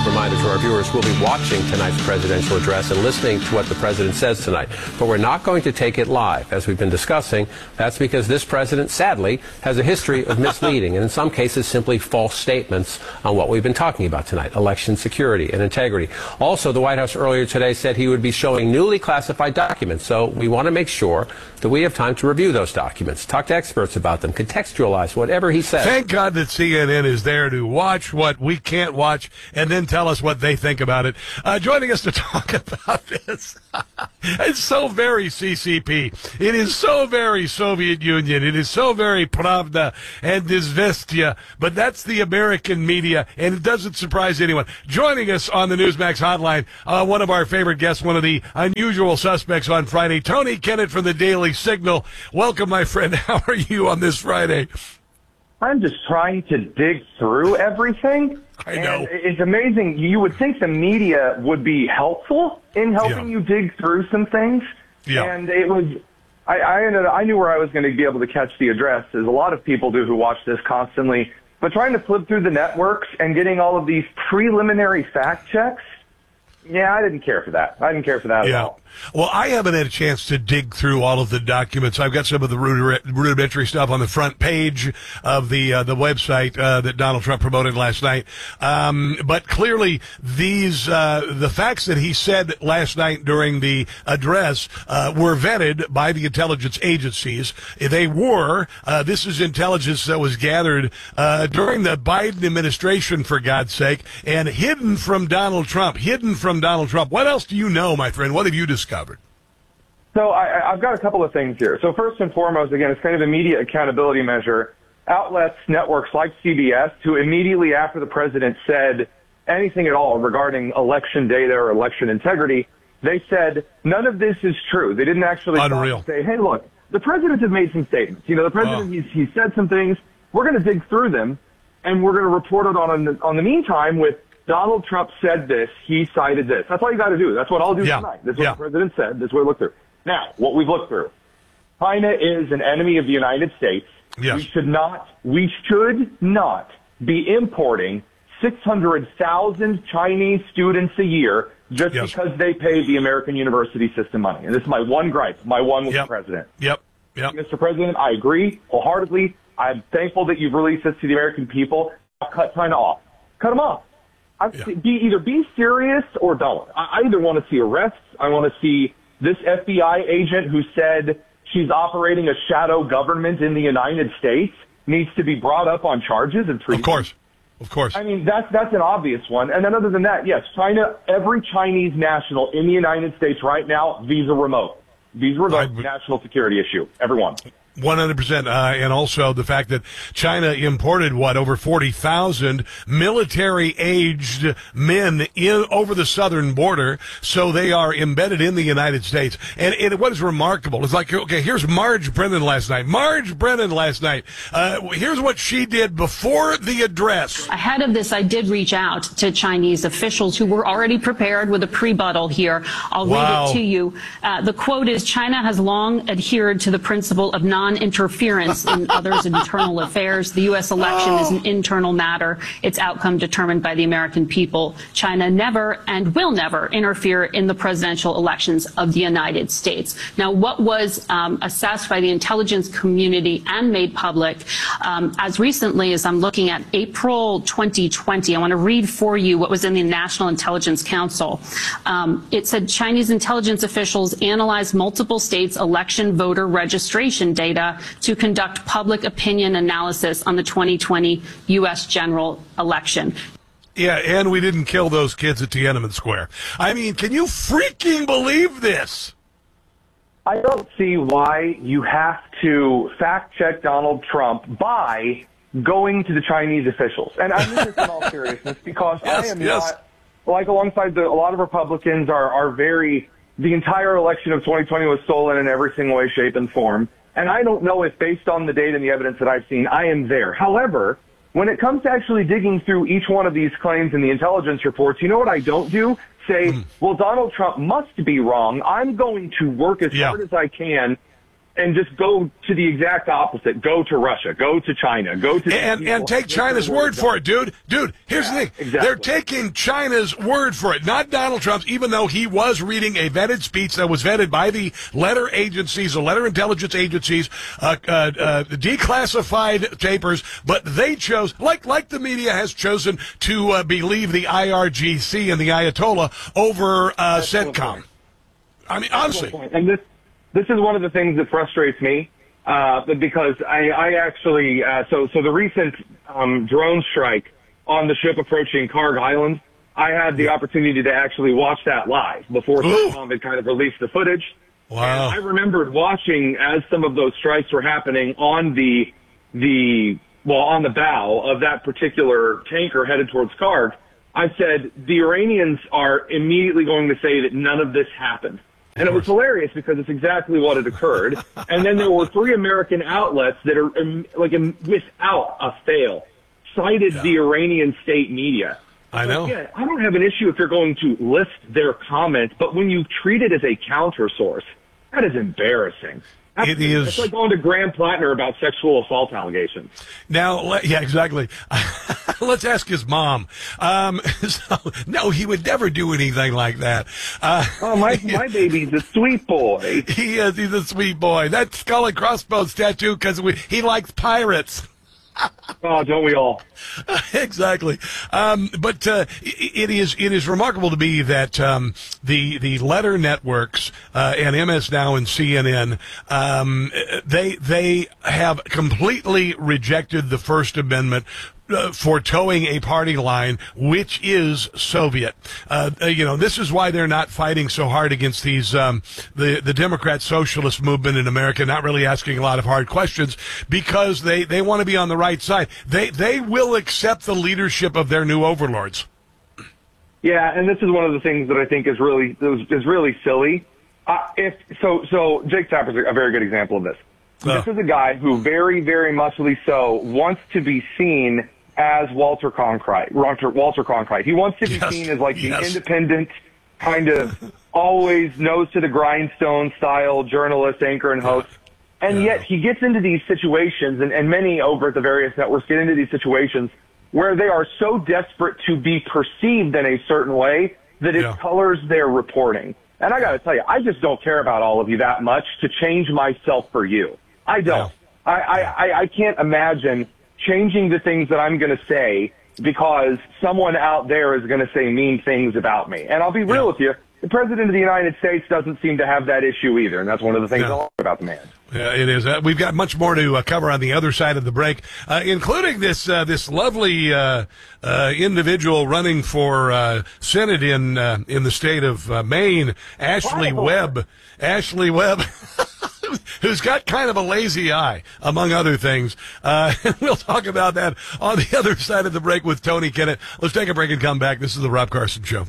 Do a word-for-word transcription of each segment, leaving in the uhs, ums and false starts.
reminder to our viewers, we'll be watching tonight's presidential address and listening to what the president says tonight. But we're not going to take it live, as we've been discussing. That's because this president, sadly, has a history of misleading and in some cases simply false statements on what we've been talking about tonight, election security and integrity. Also, the White House earlier today said he would be showing newly classified documents. So we want to make sure that we have time to review those documents, talk to experts about them, contextualize whatever he says. Thank God that C N N is there to watch what we can't watch and then tell us what they think about it. Uh, joining us to talk about this, it's so very C C P. It is so very Soviet Union. It is so very Pravda and Izvestia. But that's the American media, and it doesn't surprise anyone. Joining us on the Newsmax hotline, uh, one of our favorite guests, one of the unusual suspects on Friday, Tony Kennett from the Daily Signal. Welcome, my friend. How are you on this Friday? I'm just trying to dig through everything. I know. And it's amazing. You would think the media would be helpful in helping Yeah. you dig through some things. Yeah. And it was, I, I, ended, I knew where I was going to be able to catch the address, as a lot of people do who watch this constantly. But trying to flip through the networks and getting all of these preliminary fact checks, yeah, I didn't care for that. I didn't care for that Yeah. at all. Well, I haven't had a chance to dig through all of the documents. I've got some of the rudimentary stuff on the front page of the uh, the website uh, that Donald Trump promoted last night. Um, but clearly, these uh, the facts that he said last night during the address uh, were vetted by the intelligence agencies. They were. Uh, this is intelligence that was gathered uh, during the Biden administration, for God's sake, and hidden from Donald Trump. Hidden from Donald Trump. What else do you know, my friend? What have you discovered? So I, I've got a couple of things here. So first and foremost, again, it's kind of a media accountability measure. Outlets, networks like C B S, who immediately after the president said anything at all regarding election data or election integrity, they said none of this is true. They didn't actually Unreal. say, hey, look, the president has made some statements. You know, the president, Oh. he's, he's said some things. We're going to dig through them, and we're going to report it on, on the meantime with Donald Trump said this, he cited this. That's all you got to do. That's what I'll do Yeah. tonight. This is what Yeah. the president said. This is what we looked through. Now, what we've looked through. China is an enemy of the United States. Yes. We should not, we should not be importing six hundred thousand Chinese students a year just Yes. because they pay the American university system money. And this is my one gripe, my one with Yep. the president. Yep. Yep. Mister President, I agree wholeheartedly. I'm thankful that you've released this to the American people. I'll cut China off. Cut them off. I, Yeah. be, either be serious or don't. I, I either want to see arrests. I want to see this F B I agent who said she's operating a shadow government in the United States needs to be brought up on charges of treason. Of course. Of course. I mean, that's, that's an obvious one. And then other than that, yes, China, every Chinese national in the United States right now, visa remote. Visa remote, I- national security issue. Everyone. one hundred percent. Uh, and also the fact that China imported, what, over forty thousand military-aged men in over the southern border, so they are embedded in the United States. And, and what is remarkable is like, okay, here's Marge Brennan last night. Marge Brennan last night. Uh, here's what she did before the address. Ahead of this, I did reach out to Chinese officials who were already prepared with a pre-buttal here. I'll Wow. read it to you. Uh, the quote is, China has long adhered to the principle of non-interference in others' internal affairs. The U S election is an internal matter. Its outcome determined by the American people. China never and will never interfere in the presidential elections of the United States. Now, what was um, assessed by the intelligence community and made public um, as recently as I'm looking at April twenty twenty, I want to read for you what was in the National Intelligence Council. Um, it said Chinese intelligence officials analyzed multiple states' election voter registration data to conduct public opinion analysis on the twenty twenty U S general election. Yeah, and we didn't kill those kids at Tiananmen Square. I mean, can you freaking believe this? I don't see why you have to fact check Donald Trump by going to the Chinese officials. And I mean this in all seriousness because Yes, I am yes. not, like alongside the, a lot of Republicans are, are very, the entire election of twenty twenty was stolen in every single way, shape, and form. And I don't know if based on the data and the evidence that I've seen, I am there. However, when it comes to actually digging through each one of these claims in the intelligence reports, you know what I don't do? Say, well, Donald Trump must be wrong. I'm going to work as Yeah. hard as I can and just go to the exact opposite. Go to Russia. Go to China. Go to and and take China's word for it, dude. Dude, here's yeah, the thing: exactly. They're taking China's word for it, not Donald Trump's. Even though he was reading a vetted speech that was vetted by the letter agencies, the letter intelligence agencies, uh, uh, uh, declassified papers, but they chose, like like the media has chosen to uh, believe the I R G C and the Ayatollah over uh, CENTCOM. I mean, honestly, and this. This is one of the things that frustrates me, uh, because I, I actually, uh, so, so the recent, um, drone strike on the ship approaching Karg Island, I had the opportunity to actually watch that live before CENTCOM had kind of released the footage. Wow. And I remembered watching as some of those strikes were happening on the, the, well, on the bow of that particular tanker headed towards Karg. I said, the Iranians are immediately going to say that none of this happened. And it was hilarious because it's exactly what had occurred. And then there were three American outlets that are, um, like, um, without a fail, cited yeah. the Iranian state media. I know. Like, yeah, I don't have an issue if you're going to list their comment, but when you treat it as a counter source, that is embarrassing. That's, it is. It's like going to Graham Plattner about sexual assault allegations. Now, yeah, exactly. Let's ask his mom. Um, so, no, he would never do anything like that. Uh, oh, my my baby's a sweet boy. He is. He's a sweet boy. That skull and crossbones tattoo because he likes pirates. Oh, don't we all? Exactly. Um, but uh, it is it is remarkable to me that um, the the letter networks uh, and M S Now and C N N um, they they have completely rejected the First Amendment. Uh, for towing a party line, which is Soviet. Uh, you know, this is why they're not fighting so hard against these, um, the, the Democrat socialist movement in America, not really asking a lot of hard questions, because they, they want to be on the right side. They, they will accept the leadership of their new overlords. Yeah, and this is one of the things that I think is really, is really silly. Uh, if, so, so Jake Tapper's a very good example of this. Oh. This is a guy who very, very muchly so wants to be seen as Walter Cronkite. Walter, Walter Cronkite. He wants to be yes. seen as like the yes. independent, kind of always nose to the grindstone style journalist, anchor, and host. And yeah. yet he gets into these situations, and, and many over at the various networks get into these situations where they are so desperate to be perceived in a certain way that it yeah. colors their reporting. And I got to tell you, I just don't care about all of you that much to change myself for you. I don't. Yeah. I, I, I, I can't imagine changing the things that I'm going to say because someone out there is going to say mean things about me. And I'll be real yeah. with you, the President of the United States doesn't seem to have that issue either, and that's one of the things yeah. I like about the man. Yeah, it is. Uh, we've got much more to uh, cover on the other side of the break, uh, including this uh, this lovely uh, uh, individual running for uh, Senate in uh, in the state of uh, Maine, Ashley Wow. Webb. Ashley Webb. Who's got kind of a lazy eye, among other things. Uh, we'll talk about that on the other side of the break with Tony Kennett. Let's take a break and come back. This is the Rob Carson Show.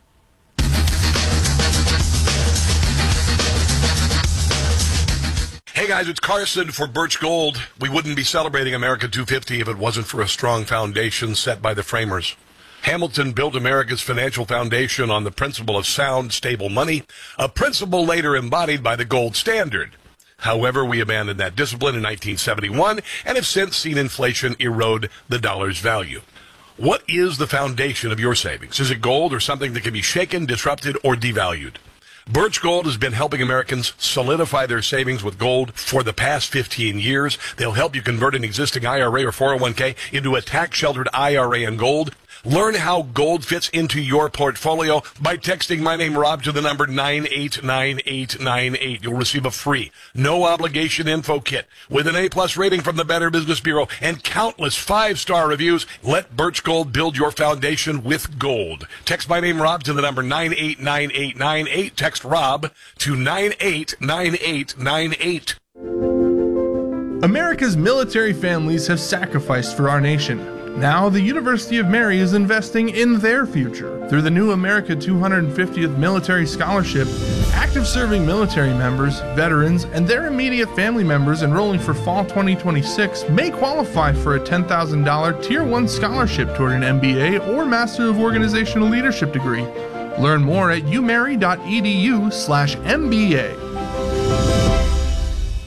Hey guys, it's Carson for Birch Gold. We wouldn't be celebrating America two fifty if it wasn't for a strong foundation set by the framers. Hamilton built America's financial foundation on the principle of sound, stable money, a principle later embodied by the gold standard. However, we abandoned that discipline in nineteen seventy-one and have since seen inflation erode the dollar's value. What is the foundation of your savings? Is it gold or something that can be shaken, disrupted, or devalued? Birch Gold has been helping Americans solidify their savings with gold for the past fifteen years. They'll help you convert an existing I R A or four oh one k into a tax-sheltered I R A in gold. Learn how gold fits into your portfolio by texting my name, Rob, to the number nine eight nine eight nine eight. You'll receive a free, no-obligation info kit with an A-plus rating from the Better Business Bureau and countless five-star reviews. Let Birch Gold build your foundation with gold. Text my name, Rob, to the number nine eight nine eight nine eight. Text Rob to nine eight nine eight nine eight. America's military families have sacrificed for our nation. Now, the University of Mary is investing in their future. Through the new America two hundred fiftieth Military Scholarship, active serving military members, veterans, and their immediate family members enrolling for fall twenty twenty-six may qualify for a ten thousand dollars Tier one scholarship toward an M B A or Master of Organizational Leadership degree. Learn more at umary.edu slash MBA.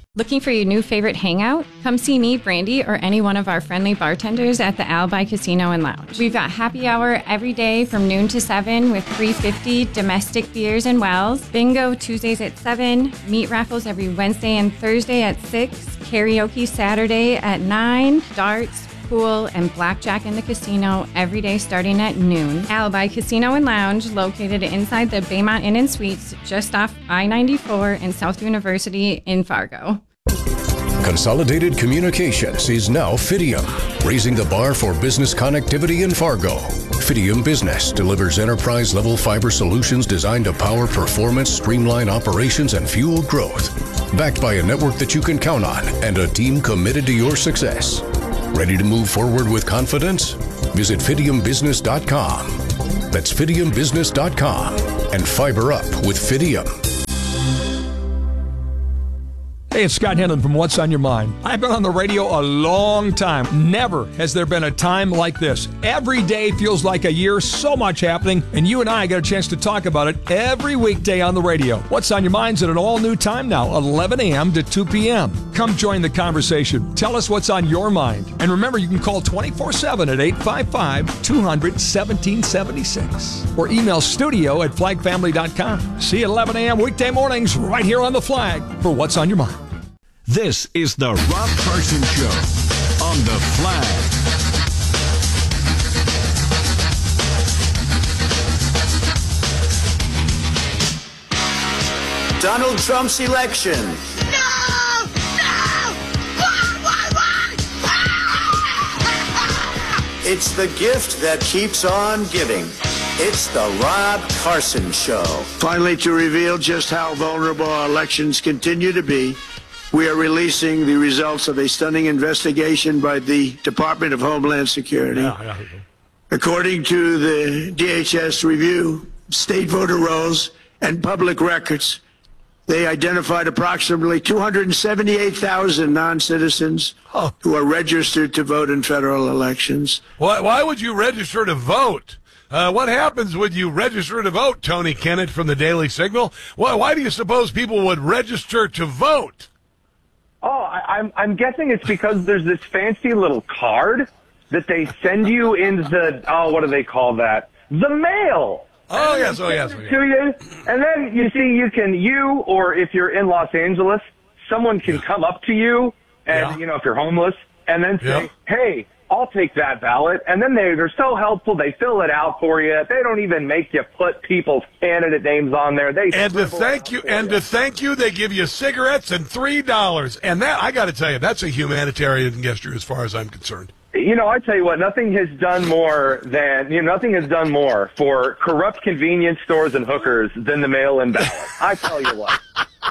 Looking for your new favorite hangout? Come see me, Brandy, or any one of our friendly bartenders at the Alibi Casino and Lounge. We've got happy hour every day from noon to seven with three fifty domestic beers and wells, bingo Tuesdays at seven, meat raffles every Wednesday and Thursday at six, karaoke Saturday at nine, darts, pool, and blackjack in the casino every day starting at noon. Alibi Casino and Lounge, located inside the Baymont Inn and Suites, just off I ninety-four and South University in Fargo. Consolidated Communications is now Fidium, raising the bar for business connectivity in Fargo. Fidium Business delivers enterprise-level fiber solutions designed to power performance, streamline operations, and fuel growth. Backed by a network that you can count on and a team committed to your success. Ready to move forward with confidence? Visit Fidium Business dot com. That's Fidium Business dot com. And fiber up with Fidium. Hey, it's Scott Henlon from What's on Your Mind. I've been on the radio a long time. Never has there been a time like this. Every day feels like a year, so much happening, and you and I get a chance to talk about it every weekday on the radio. What's on Your Mind's at an all-new time now, eleven a.m. to two p.m. Come join the conversation. Tell us what's on your mind. And remember, you can call twenty-four seven at eight five five, two hundred, seventeen seventy-six or email studio at flag family dot com. See you at eleven a.m. weekday mornings right here on The Flag for What's on Your Mind. This is the Rob Carson Show on The Flag. Donald Trump's election. No! No! Why, why, why? It's the gift that keeps on giving. It's the Rob Carson Show. Finally, to reveal just how vulnerable our elections continue to be, we are releasing the results of a stunning investigation by the Department of Homeland Security. Yeah, yeah. According to the D H S review, state voter rolls and public records, they identified approximately two hundred seventy-eight thousand non-citizens oh. who are registered to vote in federal elections. Why, why would you register to vote? Uh, what happens when you register to vote, Tony Kennett from the Daily Signal? Why, why do you suppose people would register to vote? Oh, I, I'm I'm guessing it's because there's this fancy little card that they send you in the, oh, what do they call that? The mail. Oh, yes, oh, yes. To you, and then, you see, you can, you, or if you're in Los Angeles, someone can come up to you, and, yeah. you know, if you're homeless, and then say, yeah. hey, I'll take that ballot. And then they, they're so helpful. They fill it out for you. They don't even make you put people's candidate names on there. They and to thank you, and you. to thank you, they give you cigarettes and three dollars. And that, I got to tell you, that's a humanitarian gesture as far as I'm concerned. You know, I tell you what, nothing has done more than, you know, nothing has done more for corrupt convenience stores and hookers than the mail-in ballot. I tell you what.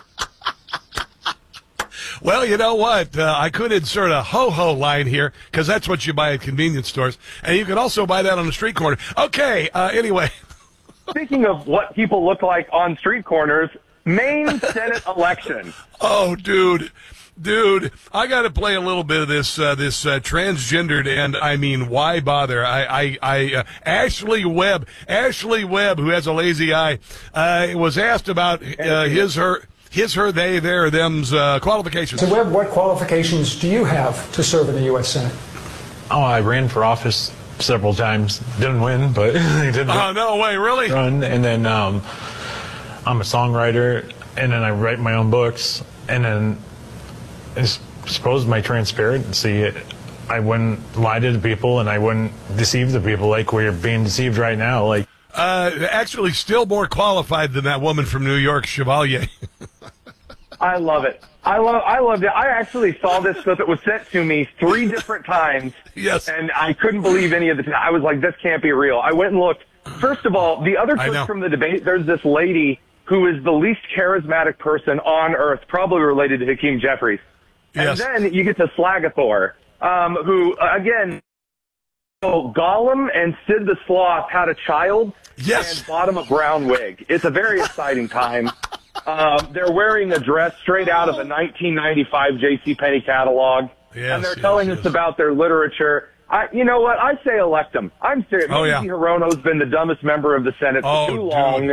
Well, you know what? Uh, I could insert a ho-ho line here, because that's what you buy at convenience stores. And you can also buy that on the street corner. Okay, uh, anyway. Speaking of what people look like on street corners, Maine Senate election. Oh, dude. Dude, I got to play a little bit of this uh, this uh, transgendered, and I mean, why bother? I, I, I uh, Ashley Webb, Ashley Webb, who has a lazy eye, uh, was asked about uh, his, her... His, her, they, their, them's uh, qualifications. So, Webb, what qualifications do you have to serve in the U S Senate? Oh, I ran for office several times. Didn't win, but I did. Oh, no way, really? Run. And then um, I'm a songwriter, and then I write my own books. And then I suppose my transparency, I wouldn't lie to the people, and I wouldn't deceive the people like we're being deceived right now. Like, uh, actually, still more qualified than that woman from New York, Chevalier. I love it. I love. I loved it. I actually saw this clip. It was sent to me three different times. Yes. And I couldn't believe any of it. I was like, this can't be real. I went and looked. First of all, the other clip from the debate, there's this lady who is the least charismatic person on earth, probably related to Hakeem Jeffries. Yes. And then you get to Slagathor, um, who, again, so Gollum and Sid the Sloth had a child. Yes. And bought him a brown wig. It's a very exciting time. Um, they're wearing a dress straight out of a nineteen ninety-five JCPenney catalog, yes, and they're yes, telling yes. us about their literature. I, you know what? I say elect them. I'm serious. Oh, yeah. Hirono's been the dumbest member of the Senate for oh, too long. Dude.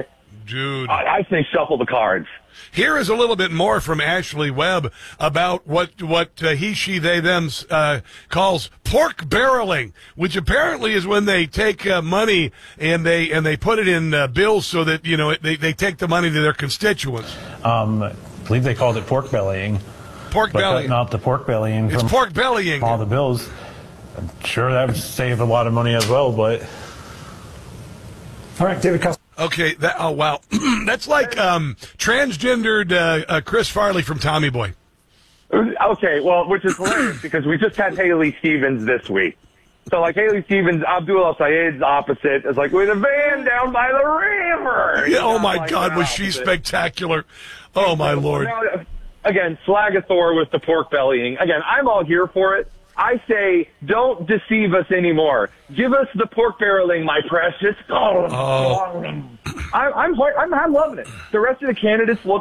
dude. I, I think shuffle the cards. Here is a little bit more from Ashley Webb about what what uh, he, she, they, them uh, calls pork barreling, which apparently is when they take uh, money and they and they put it in uh, bills so that you know it, they they take the money to their constituents. Um, I believe they called it pork bellying. Pork but bellying. Not the pork bellying. It's from pork bellying. All the bills. I'm sure that would save a lot of money as well, but. All right, David Costa. Okay, that, oh, wow. That's like um, transgendered uh, uh, Chris Farley from Tommy Boy. Okay, well, which is hilarious because we just had Haley Stevens this week. So, like, Haley Stevens, Abdul El-Sayed's opposite is like, with a van down by the river. Yeah, oh, my like God, was she spectacular. Oh, my Lord. Now, again, Slagathor with the pork bellying. Again, I'm all here for it. I say, don't deceive us anymore. Give us the pork barreling, my precious. Oh, oh. I'm, I'm, I'm, I'm loving it. The rest of the candidates look